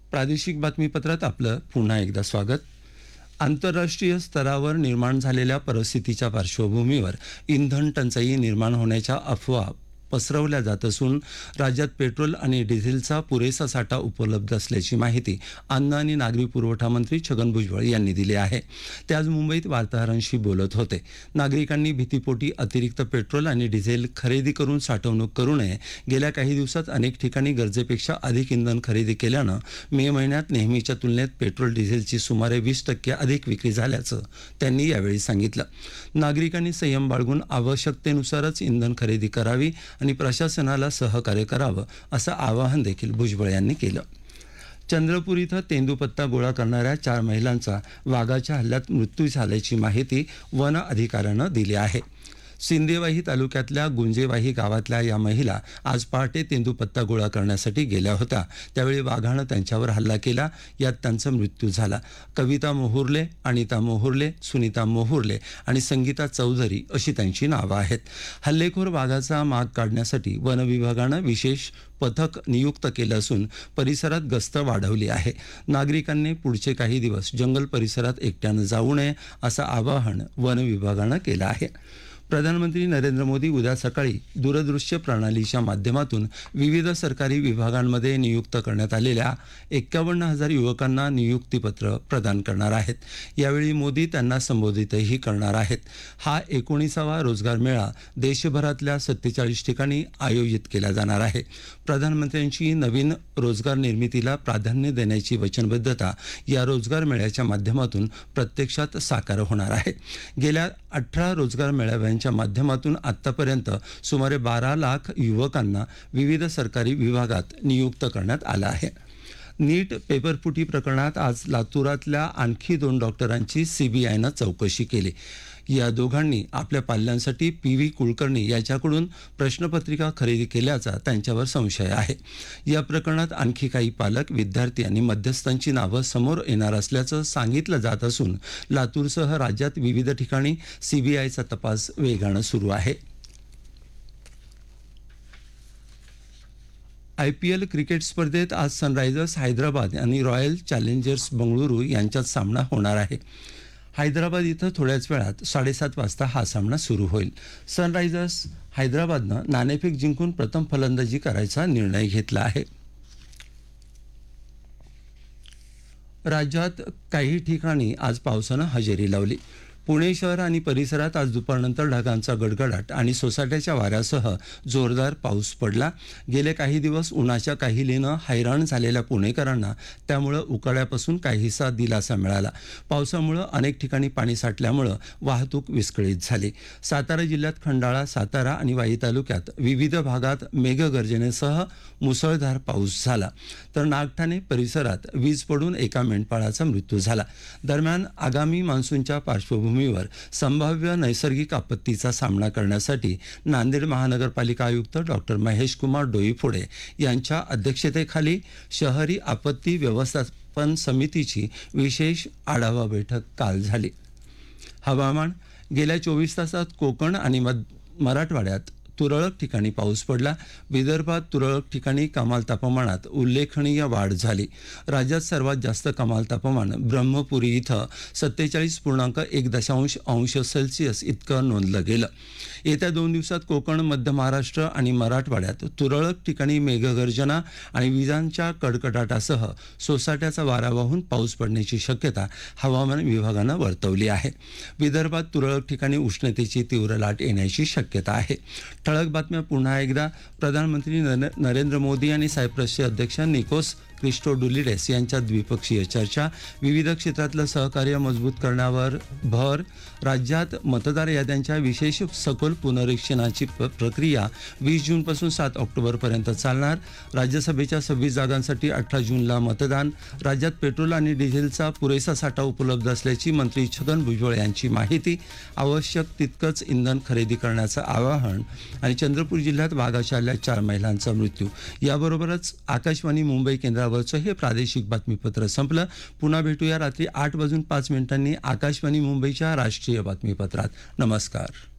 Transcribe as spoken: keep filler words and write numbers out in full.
प्रादेशिक बातमीपत्रात आपलं पुन्हा एकदा स्वागत. आंतरराष्ट्रीय स्तरावर निर्माण झालेल्या परिस्थितीच्या पार्श्वभूमीवर इंधन टंचाई निर्माण होण्याच्या अफवा पसरवल्या जात असून राज्यात पेट्रोल आणि डिझेलचा पुरेसा साठा उपलब्ध असल्याची माहिती अन्न आणि नागरी पुरवठा मंत्री छगन भुजबळ यांनी दिली आहे. ते आज मुंबईत वार्ताहरांशी बोलत होते. नागरिकांनी भीतीपोटी अतिरिक्त पेट्रोल आणि डिझेल खरेदी करून साठवणूक करू नये. गेल्या काही दिवसात अनेक ठिकाणी गरजेपेक्षा अधिक इंधन खरेदी केल्यानं मे महिन्यात नेहमीच्या तुलनेत पेट्रोल डिझेलची सुमारे वीस टक्के अधिक विक्री झाल्याचं त्यांनी यावेळी सांगितलं. नागरिकांनी संयम बाळगून आवश्यकतेनुसारच इंधन खरेदी करावी आणि प्रशासनाला सहकार्य करावं असं आवाहन देखील भुजबळ यांनी केलं. चंद्रपूर इथं तेंदूपत्ता गोळा करणाऱ्या चार महिलांचा वाघाच्या हल्ल्यात मृत्यू झाल्याची माहिती वन अधिकाऱ्यानं दिली आहे. सिंदेवाही तालुक्यातल्या गुंजेवाही गावातल्या या महिला आज पहाटे तेंदूपत्ता गोळा करण्यासाठी गेल्या होत्या. त्यावेळी वाघानं त्यांच्यावर हल्ला केला. यात त्यांचा मृत्यू झाला. कविता मोहुर्ले, अनिता मोहुर्ले, सुनीता मोहुर्ले आणि संगीता चौधरी अशी त्यांची नावं आहेत. हल्लेखोर वाघाचा माग काढण्यासाठी वन विभागानं विशेष पथक नियुक्त केलं असून परिसरात गस्त वाढवली आहे. नागरिकांनी पुढचे काही दिवस जंगल परिसरात एकट्यानं जाऊ नये असं आवाहन वन विभागानं केलं आहे. प्रधानमंत्री नरेंद्र मोदी उद्या सकाळी दूरदृश्य प्रणालीच्या माध्यमातून विविध सरकारी विभागांमध्ये नियुक्त करण्यात आलेल्या एक्कावन्न हजार युवकांना नियुक्तीपत्र प्रदान करणार आहेत. यावेळी मोदी त्यांना संबोधितही करणार आहेत. हा एकोणीसावा रोजगार मेळा देशभरातल्या सत्तेचाळीस ठिकाणी आयोजित केला जाणार आहे. प्रधानमंत्र्यांची नवीन रोजगार निर्मितीला प्राधान्य देण्याची वचनबद्धता या रोजगार मेळ्याच्या माध्यमातून प्रत्यक्षात साकार होणार आहे. गेल्या अठरा रोजगार मेळाव्यांच्या माध्यमातून आतापर्यंत सुमारे बारा लाख युवकांना विविध सरकारी विभागात नियुक्त करण्यात आलं आहे. नीट पेपरफुटी प्रकरणात आज लातूरातल्या आणखी दोन डॉक्टरांची सीबीआयनं चौकशी केली. या दोघांनी आपल्या पाल्यांसाठी पी व्ही कुलकर्णी याच्याकडून प्रश्नपत्रिका खरेदी केल्याचा त्यांच्यावर संशय आहे. या प्रकरणात आणखी काही पालक, विद्यार्थी आणि मध्यस्थांची नावं समोर येणार असल्याचं सांगितलं जात असून लातूरसह राज्यात विविध ठिकाणी सीबीआयचा तपास वेगानं सुरू आहे. आय पी एल क्रिकेट स्पर्धेत आज सनरायझर्स हैदराबाद आणि रॉयल चॅलेंजर्स बंगळुरू यांच्यात सामना होणार आहे. हैदराबाद इथं थोड्याच वेळात साडेसात वाजता हा सामना सुरू होईल. सनरायझर्स हैदराबादनं नाणेफेक जिंकून प्रथम फलंदाजी करायचा निर्णय घेतला आहे. राज्यात काही ठिकाणी आज पावसानं हजेरी लावली. पुणे शहर आणि परिसरात आज दुपारनंतर ढगांचा गडगडाट आणि सोसाट्याच्या वाऱ्यासह जोरदार पाऊस पडला. गेले काही दिवस उन्हाच्या काहिलीनं हैराण झालेल्या पुणेकरांना त्यामुळं उकाड्यापासून काहीसा दिलासा मिळाला. पावसामुळं अनेक ठिकाणी पाणी साठल्यामुळं वाहतूक विस्कळीत झाली. सातारा जिल्ह्यात खंडाळा, सातारा आणि वाई तालुक्यात विविध भागात मेघगर्जनेसह मुसळधार पाऊस झाला. तर नागठाणे परिसरात वीज पडून एका मेंढपाळाचा मृत्यू झाला. दरम्यान आगामी मान्सूनच्या पार्श्वभूमीवर संभाव्य नैसर्गिक आपत्तीचा सामना करण्यासाठी नांदेड महानगरपालिका आयुक्त डॉक्टर महेश कुमार डोईफोडे यांच्या अध्यक्षतेखाली शहरी आपत्ती व्यवस्थापन समितीची विशेष आढावा बैठक काल झाली. हवामान. गेल्या चोवीस तासात कोकण आणि मराठवाड्यात तुरळक ठिकाणी पाऊस पडला. विदर्भात तुरळक ठिकाणी कमाल तापमानात उल्लेखनीय वाढ झाली. राज्यात सर्वात जास्त कमाल तापमान ब्रह्मपुरी इथं सत्तेचाळीस पूर्णांक एक दशांश अंश सेल्सिअस इतकं नोंदलं गेलं. येत्या दोन दिवसात कोकण, मध्य महाराष्ट्र आणि मराठवाड्यात तुरळक ठिकाणी मेघगर्जना आणि विजांच्या कडकडाटासह सोसाट्याचा वारा वाहून पाऊस पडण्याची शक्यता हवामान विभागानं वर्तवली आहे. विदर्भात तुरळक ठिकाणी उष्णतेची तीव्र लाट येण्याची शक्यता आहे. ठळक बातम्या पुन्हा एकदा. प्रधानमंत्री नरेंद्र मोदी आणि सायप्रसचे अध्यक्ष निकोस क्रिस्टोडुलिडेस यांच्यात द्विपक्षीय चर्चा. विविध क्षेत्रातलं सहकार्य मजबूत करण्यावर भर. राज्यात मतदार याद्यांच्या विशेष सखोल पुनरीक्षणाची प्रक्रिया वीस जूनपासून सात ऑक्टोबरपर्यंत चालणार. राज्यसभेच्या सव्वीस जागांसाठी अठरा जूनला मतदान. राज्यात पेट्रोल आणि डिझेलचा पुरेसा साठा उपलब्ध असल्याची मंत्री छगन भुजबळ यांची माहिती. आवश्यक तितकंच इंधन खरेदी करण्याचं आवाहन. आणि चंद्रपूर जिल्ह्यात वाघाच्या हल्ल्यात चार महिलांचा मृत्यू. याबरोबरच आकाशवाणी मुंबई केंद्रावरचं हे प्रादेशिक बातमीपत्र संपलं. पुन्हा भेटूया रात्री आठ वाजून पाच मिनिटांनी आकाशवाणी मुंबईच्या राष्ट्रीय बातमीपत्रात. नमस्कार.